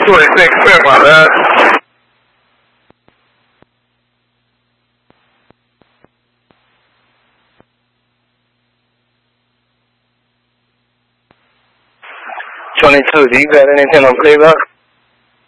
26, sorry about that. Do you got anything on playback?